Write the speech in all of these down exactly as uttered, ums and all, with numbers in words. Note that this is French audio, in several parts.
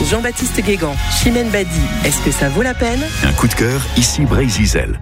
Jean-Baptiste Guégan, Chimène Badi, est-ce que ça vaut la peine ? Un coup de cœur, ici Brésil.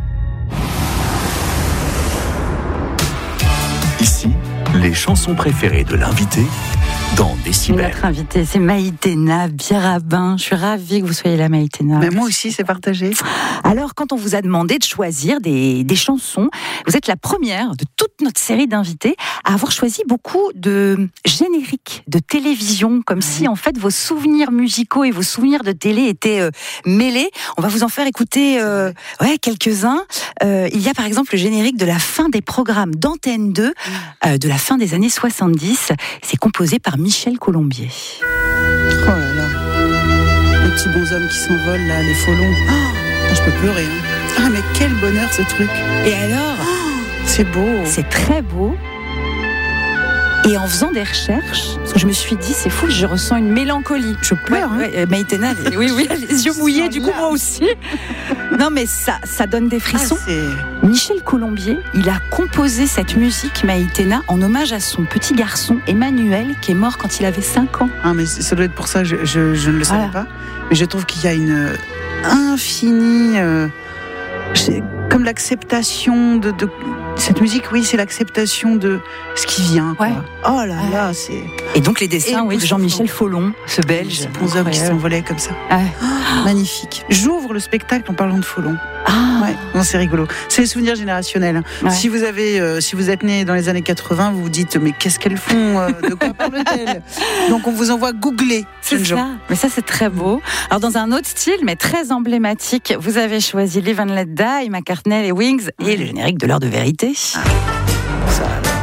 Ici, les chansons préférées de l'invité dans Décibel. Notre invité, c'est Maïtena Birabin. Je suis ravie que vous soyez là, Maïtena. Mais moi aussi, c'est partagé. Alors, quand on vous a demandé de choisir des, des chansons, vous êtes la première de toute notre série d'invités à avoir choisi beaucoup de génériques de télévision, comme oui. si, en fait, vos souvenirs musicaux et vos souvenirs de télé étaient euh, mêlés. On va vous en faire écouter euh, ouais, quelques-uns. Euh, il y a, par exemple, le générique de la fin des programmes d'Antenne deux, euh, de la fin des années soixante-dix. C'est composé par Michel Colombier. Oh là là, les petits bonshommes qui s'envolent là, les folons. Oh, je peux pleurer. Hein. Ah mais quel bonheur ce truc. Et alors oh, c'est beau. C'est très beau. Et en faisant des recherches, je me suis dit, c'est fou, je ressens une mélancolie. Je pleure. Ouais, hein. ouais, Maïtena, oui, oui, les yeux mouillés, du coup, moi aussi. Non, mais ça, ça donne des frissons. Ah, c'est... Michel Colombier, il a composé cette musique, Maïtena, en hommage à son petit garçon, Emmanuel, qui est mort quand il avait cinq ans. Ah, mais ça doit être pour ça, je, je, je ne le savais voilà. pas. Mais je trouve qu'il y a une infinie... Euh, comme l'acceptation de... de... Cette musique, oui, c'est l'acceptation de ce qui vient. Quoi. Ouais. Oh là là, c'est... Et donc les dessins, oui, de Jean-Michel Follon, ce Belge. Ces bonshommes qui s'envolaient comme ça. Ouais. Oh, magnifique. J'ouvre le spectacle en parlant de Follon. Ah. Ouais, non, c'est rigolo. C'est les souvenirs générationnels. Ouais. Si vous avez, euh, si vous êtes né dans les années quatre-vingts, vous vous dites mais qu'est-ce qu'elles font euh, de quoi parle-t-elle? Donc on vous envoie googler. C'est ça. Gens. Mais ça c'est très beau. Alors dans un autre style, mais très emblématique, vous avez choisi Live and Let Die, McCartney et Wings et le générique de l'heure de vérité. Ah. Ça,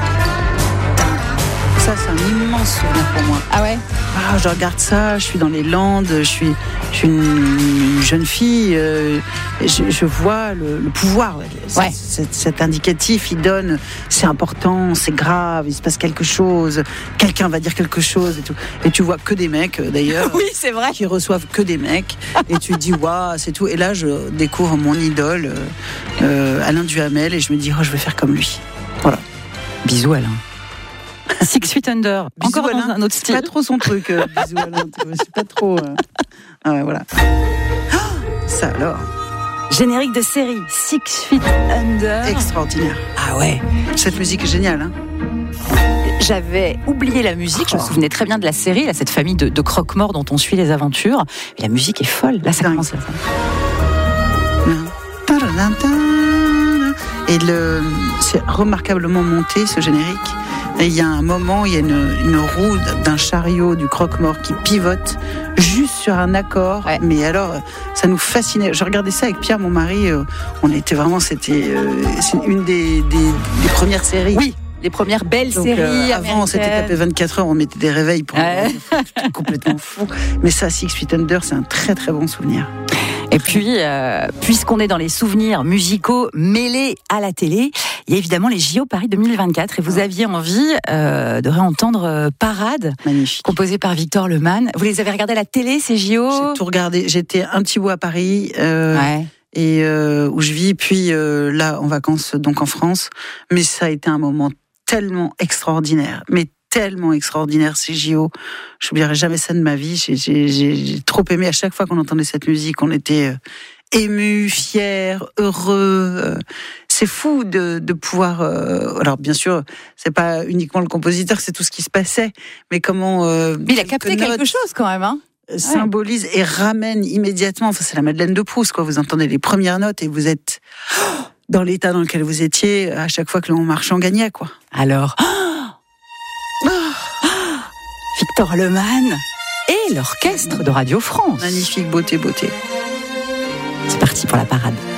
ça c'est un immense souvenir pour moi. Ah ouais. Ah, je regarde ça, je suis dans les Landes, je suis, je suis une jeune fille, euh, je, je vois le, le pouvoir. Ouais. Cet, cet indicatif, il donne, c'est important, c'est grave, il se passe quelque chose, quelqu'un va dire quelque chose et tout. Et tu vois que des mecs, d'ailleurs, oui, c'est vrai, qui reçoivent que des mecs. Et tu te dis, waouh, c'est tout. Et là, je découvre mon idole, euh, Alain Duhamel, et je me dis, oh, je vais faire comme lui. Voilà. Bisous, Alain. Six Feet Under, bisous encore Alain. dans un autre style. C'est pas trop son truc, euh, bisous Alain. C'est pas trop. Euh... Ah ouais, voilà. Oh, ça alors. Générique de série Six Feet Under. Extraordinaire. Ah ouais. Cette musique est géniale. Hein. J'avais oublié la musique, je me souvenais très bien de la série, là, cette famille de, de croque-morts dont on suit les aventures. Et la musique est folle. Là, ça commence à ça. Et le, c'est remarquablement monté ce générique. Et il y a un moment, il y a une, une roue d'un chariot du croque-mort qui pivote juste sur un accord. Ouais. Mais alors, ça nous fascinait. Je regardais ça avec Pierre, mon mari. On était vraiment, c'était euh, c'est une des, des, des premières séries. Oui. Les premières belles Donc, séries. Euh, avant, c'était tapé vingt-quatre heures, on mettait des réveils pour. Ouais. C'était complètement fou. Mais ça, Six Feet Under, c'est un très très bon souvenir. Et puis, euh, puisqu'on est dans les souvenirs musicaux mêlés à la télé, il y a évidemment les J O Paris deux mille vingt-quatre. Et vous aviez envie euh, de réentendre euh, Parade, magnifique, composée par Victor Lemann. Vous les avez regardés à la télé, ces J O ? J'ai tout regardé. J'étais un petit bout à Paris. Euh, ouais. Et euh, où je vis, puis euh, là, en vacances, donc en France. Mais ça a été un moment tellement extraordinaire. Mais tellement extraordinaire, ces J O. Je n'oublierai jamais ça de ma vie. J'ai, j'ai, j'ai trop aimé. À chaque fois qu'on entendait cette musique, on était euh, émus, fiers, heureux. Euh, c'est fou de, de pouvoir... Euh, alors, bien sûr, c'est pas uniquement le compositeur, c'est tout ce qui se passait. Mais comment... Euh, mais il a capté quelque chose, quand même, hein, symbolise et ramène immédiatement... Enfin, c'est la Madeleine de Proust, quoi. Vous entendez les premières notes et vous êtes dans l'état dans lequel vous étiez à chaque fois que l'on marchand gagnait, quoi. Alors... Victor Lemann et l'orchestre de Radio France. Magnifique, beauté, beauté. C'est parti pour la parade.